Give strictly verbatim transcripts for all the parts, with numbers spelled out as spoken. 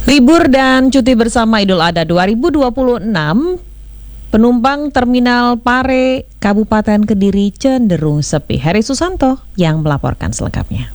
Libur dan cuti bersama Idul Adha dua ribu dua puluh enam, penumpang Terminal Pare, Kabupaten Kediri cenderung sepi. Heri Susanto yang melaporkan selengkapnya.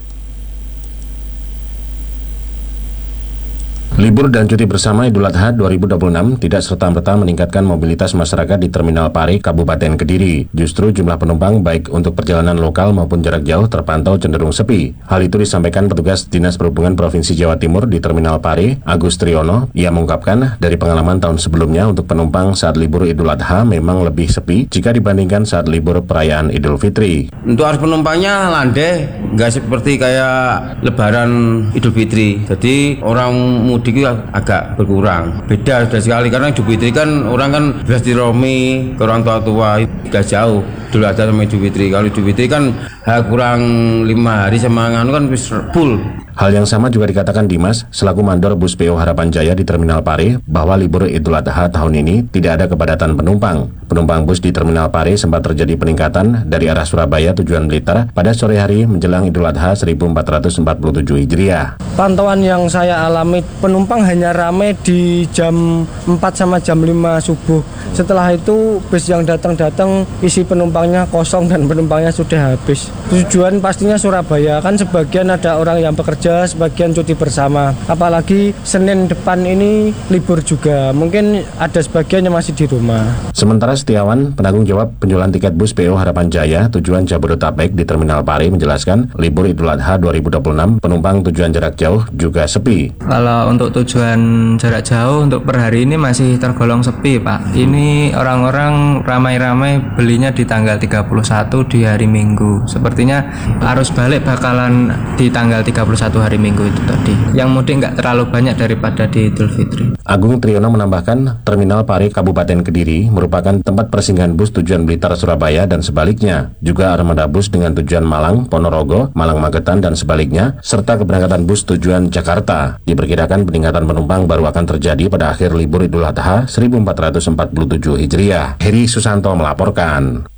Libur dan cuti bersama Idul Adha dua ribu dua puluh enam tidak serta-merta meningkatkan mobilitas masyarakat di Terminal Pare, Kabupaten Kediri. Justru jumlah penumpang baik untuk perjalanan lokal maupun jarak jauh terpantau cenderung sepi. Hal itu disampaikan petugas Dinas Perhubungan Provinsi Jawa Timur di Terminal Pare, Agus Triyono. Ia mengungkapkan dari pengalaman tahun sebelumnya untuk penumpang saat libur Idul Adha memang lebih sepi jika dibandingkan saat libur perayaan Idul Fitri. Untuk arus penumpangnya landai, nggak seperti kayak Lebaran Idul Fitri. Jadi orang mudik itu agak berkurang. Beda sudah sekali karena Idul Fitri kan orang kan bersilaturahmi ke orang tua-tua, gak jauh Idul Adha sama Idul Fitri. Kalau Idul Fitri kan ha, kurang lima hari sama nganu kan full. Hal yang sama juga dikatakan Dimas selaku mandor bus P O Harapan Jaya di Terminal Pare bahwa libur Idul Adha tahun ini tidak ada kepadatan penumpang. Penumpang bus di Terminal Pare sempat terjadi peningkatan dari arah Surabaya tujuan Blitar pada sore hari menjelang Idul Adha seribu empat ratus empat puluh tujuh Hijriah. Pantauan yang saya alami, penumpang hanya ramai di jam empat sama jam lima subuh. Setelah itu bus yang datang-datang isi penumpangnya kosong dan penumpangnya sudah habis. Tujuan pastinya Surabaya, kan sebagian ada orang yang bekerja, sebagian cuti bersama. Apalagi Senin depan ini libur juga, mungkin ada sebagian yang masih di rumah. Sementara Setiawan, penanggung jawab penjualan tiket bus P O Harapan Jaya tujuan Jabodetabek di Terminal Pare menjelaskan libur Idul Adha dua ribu dua puluh enam penumpang tujuan jarak jauh juga sepi. Kalau untuk tujuan jarak jauh untuk per hari ini masih tergolong sepi, Pak. Ini orang-orang ramai-ramai belinya di tanggal tiga puluh satu di hari Minggu. Sepertinya arus balik bakalan di tanggal tiga puluh satu hari Minggu itu tadi. Yang mudik nggak terlalu banyak daripada di Idul Fitri. Agung Triyono menambahkan, Terminal Pare Kabupaten Kediri merupakan tempat persinggahan bus tujuan Blitar Surabaya dan sebaliknya. Juga armada bus dengan tujuan Malang, Ponorogo, Malang Magetan dan sebaliknya, serta keberangkatan bus tujuan Jakarta. Diperkirakan peningkatan penumpang baru akan terjadi pada akhir libur Idul Adha seribu empat ratus empat puluh tujuh Hijriah. Heri Susanto melaporkan.